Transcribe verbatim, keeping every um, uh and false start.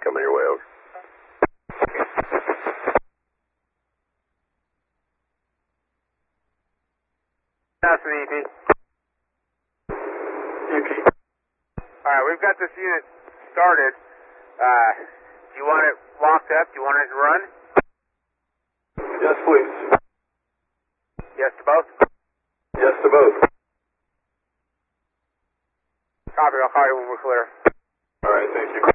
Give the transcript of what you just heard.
coming your way, over. That's an E P. E P. Alright, we've got this unit started. Uh, do you want it locked up? Do you want it to run? Yes, please. Yes to both? Yes to both. Copy, I'll call you when we're clear. All right, thank you.